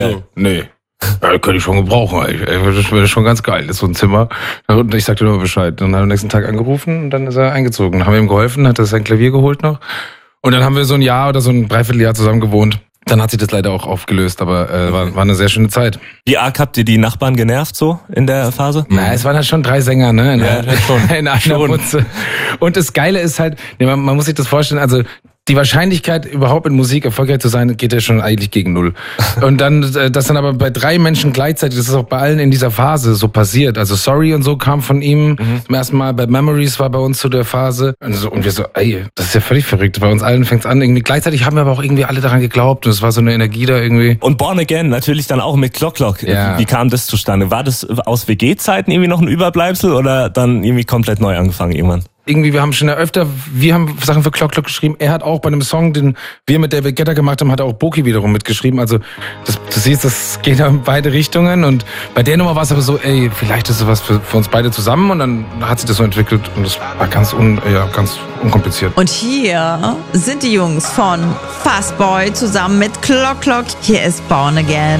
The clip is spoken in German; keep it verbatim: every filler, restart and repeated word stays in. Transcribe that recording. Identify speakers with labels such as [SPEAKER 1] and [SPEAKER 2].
[SPEAKER 1] So, nee. Ja, das könnte ich schon gebrauchen, ey. Das wäre schon ganz geil. Das ist so ein Zimmer. Und ich sagte nur Bescheid. Dann hat er am nächsten Tag angerufen und dann ist er eingezogen. Dann haben wir ihm geholfen, hat er sein Klavier geholt noch. Und dann haben wir so ein Jahr oder so ein Dreivierteljahr zusammen gewohnt. Dann hat sich das leider auch aufgelöst, aber äh, war, war eine sehr schöne Zeit.
[SPEAKER 2] Wie arg habt ihr die Nachbarn genervt so in der Phase?
[SPEAKER 1] Na, es waren halt schon drei Sänger, ne? In,
[SPEAKER 2] Ja,
[SPEAKER 1] der,
[SPEAKER 2] schon.
[SPEAKER 1] in einer
[SPEAKER 2] Schon.
[SPEAKER 1] Putze. Und das Geile ist halt, nee, man, man muss sich das vorstellen, also die Wahrscheinlichkeit, überhaupt in Musik erfolgreich zu sein, geht ja schon eigentlich gegen null. Und dann, äh, das dann aber bei drei Menschen gleichzeitig, das ist auch bei allen in dieser Phase so passiert. Also Sorry und so kam von ihm mhm. zum ersten Mal, bei Memories war bei uns zu der Phase. Und, so, und wir so, ey, das ist ja völlig verrückt. Bei uns allen fängt's an. Irgendwie. Gleichzeitig haben wir aber auch irgendwie alle daran geglaubt. Und es war so eine Energie da irgendwie.
[SPEAKER 2] Und Born Again natürlich dann auch mit Clock Clock.
[SPEAKER 1] Ja.
[SPEAKER 2] Wie kam das zustande? War das aus W G-Zeiten irgendwie noch ein Überbleibsel oder dann irgendwie komplett neu angefangen irgendwann?
[SPEAKER 1] Irgendwie, wir haben schon öfter, wir haben Sachen für Clock Clock geschrieben. Er hat auch bei einem Song, den wir mit David Guetta gemacht haben, hat er auch Boki wiederum mitgeschrieben. Also das, du siehst, das geht ja in beide Richtungen. Und bei der Nummer war es aber so, ey, vielleicht ist es was für, für uns beide zusammen. Und dann hat sich das so entwickelt und das war ganz, un, ja, ganz unkompliziert.
[SPEAKER 3] Und hier sind die Jungs von Fastboy zusammen mit Clock Clock. Hier ist Born Again.